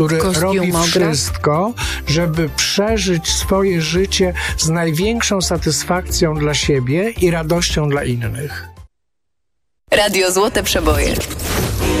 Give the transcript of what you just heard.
który robi wszystko, żeby przeżyć swoje życie z największą satysfakcją dla siebie i radością dla innych. Radio Złote Przeboje.